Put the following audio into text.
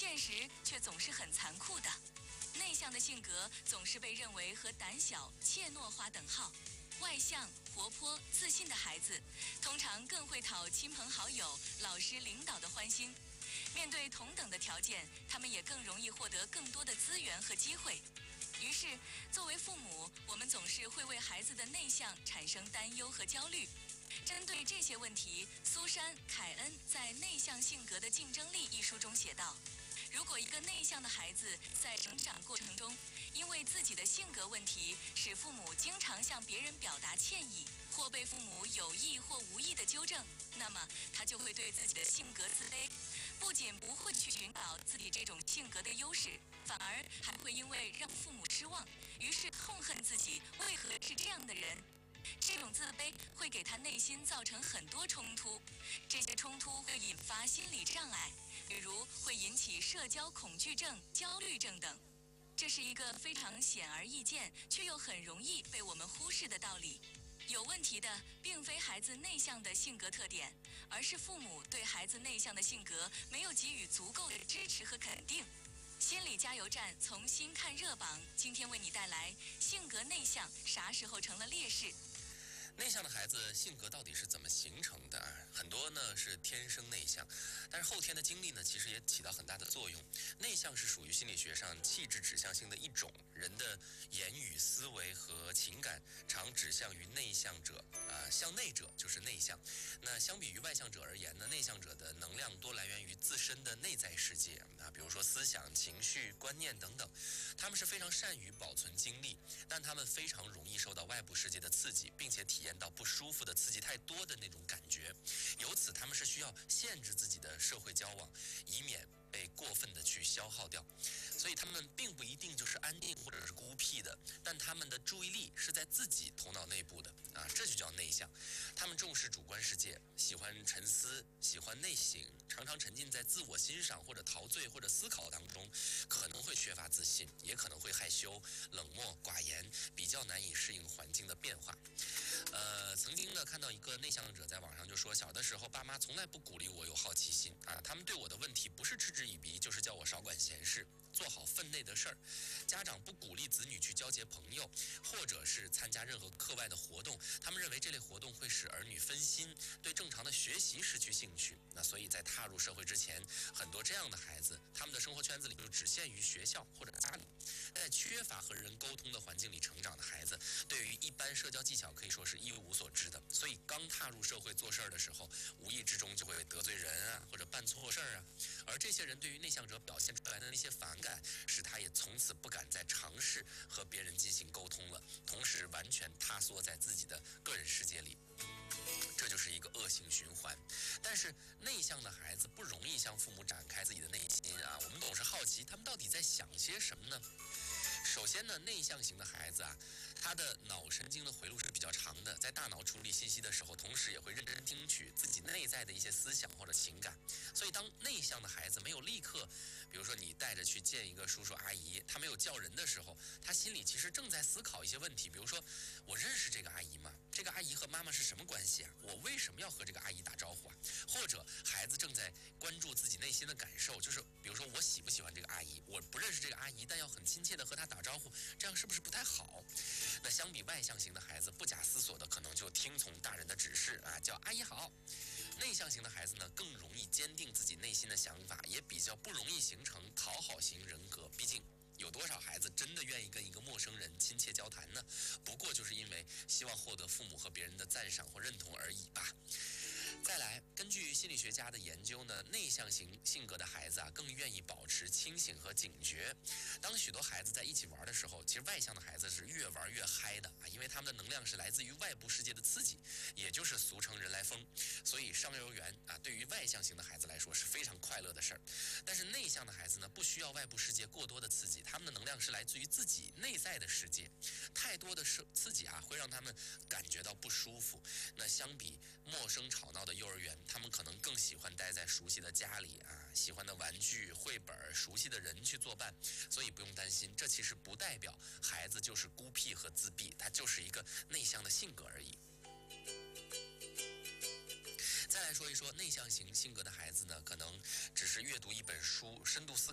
现实却总是很残酷的。内向的性格总是被认为和胆小、怯懦划等号。外向、活泼、自信的孩子，通常更会讨亲朋好友、老师、领导的欢心。面对同等的条件，他们也更容易获得更多的资源和机会。于是，作为父母，我们总是会为孩子的内向产生担忧和焦虑。针对这些问题，苏珊·凯恩在《内向性格的竞争力》一书中写道：如果一个内向的孩子在成长过程中，因为自己的性格问题，使父母经常向别人表达歉意，或被父母有意或无意的纠正，那么他就会对自己的性格自卑，不仅不会去寻找自己这种性格的优势，反而还会因为让父母失望，于是痛恨自己为何是这样的人。这种自卑会给他内心造成很多冲突，这些冲突会引发心理障碍，比如会引起社交恐惧症、焦虑症等。这是一个非常显而易见，却又很容易被我们忽视的道理。有问题的并非孩子内向的性格特点，而是父母对孩子内向的性格没有给予足够的支持和肯定。心理加油站从新看热榜，今天为你带来性格内向啥时候成了劣势。 内向的孩子性格到底是怎么形成的？很多呢是天生内向，但是后天的经历呢其实也起到很大的作用。内向是属于心理学上气质指向性的一种，人的言语、思维和情感常指向于内向者，向内者就是内向。那相比于外向者而言呢，内向者的能量多来源于自身的内在世界比如说思想、情绪、观念等等。他们是非常善于保存精力，但他们非常容易受到外部世界的刺激，并且体验到不舒服的刺激太多的那种感觉，由此他们是需要限制自己的社会交往，以免被过分的去消耗掉。所以他们并不一定就是安静或者是孤僻的，但他们的注意力是在自己头脑内部的这就叫内向。他们重视主观世界，喜欢沉思，喜欢内省，常常沉浸在自我欣赏或者陶醉或者思考当中，可能会缺乏自信，也可能会害羞、冷漠、寡言，比较难以适应环境的变化。曾经呢看到一个内向者在网上就说，小的时候爸妈从来不鼓励我有好奇心他们对我的问题不是嗤之以鼻，就是叫我少管闲事，做好分内的事儿。家长不鼓励子女去交结朋友，或者是参加任何课外的活动，他们认为这类活动会使儿女分心，对正常的学习失去兴趣。那所以在踏入社会之前，很多这样的孩子，他们的生活圈子里就只限于学校或者家里。在缺乏和人沟通的环境里成长的孩子，对于一般社交技巧可以说是一无所知的，所以刚踏入社会做事儿的时候，无意之中就会得罪人或者办错事儿而这些人对于内向者表现出来的那些反感，使他也从此不敢再尝试和别人进行沟通了，同时完全塌缩在自己的个人世界里。这就是一个恶性循环。但是内向的孩子不容易向父母展开自己的内心我们总是好奇他们到底在想些什么呢？首先呢，内向型的孩子他的脑神经的回路是比较长的，在大脑处理信息的时候，同时也会认真听取自己内在的一些思想或者情感。所以当内向的孩子没有立刻，比如说你带着去见一个叔叔阿姨，他没有叫人的时候，他心里其实正在思考一些问题，比如说我认识这个阿姨吗？这个阿姨和妈妈是什么关系我为什么要和这个阿姨打招呼或者孩子正在关注自己内心的感受，就是比如说我喜不喜欢这个阿姨，我不认识这个阿姨，但要很亲切的和她打招呼，这样是不是不太好？那相比外向型的孩子，不假思索的可能就听从大人的指示叫阿姨好。内向型的孩子呢，更容易坚定自己内心的想法，也比较不容易形成讨好型人格。毕竟有多少孩子真的愿意跟一个陌生人亲切交谈呢？不过就是因为希望获得父母和别人的赞赏或认同而已吧。再来，根据心理学家的研究呢，内向型性格的孩子更愿意保持清醒和警觉。当许多孩子在一起玩的时候，其实外向的孩子是越玩越嗨的因为他们的能量是来自于外部世界的刺激，也就是俗称人来疯。所以上幼儿园对于外向型的孩子来说是非常快乐的事儿。但是内向的孩子呢，不需要外部世界过多的刺激，他们的能量是来自于自己内在的世界。太多的刺激会让他们感觉到不舒服。那相比陌生吵闹的幼儿园，他们可能更喜欢待在熟悉的家里喜欢的玩具、绘本、熟悉的人去作伴。所以不用担心，这其实不代表孩子就是孤僻和自闭，他就是一个内向的性格而已。再来说一说内向型性格的孩子呢，可能只是阅读一本书，深度思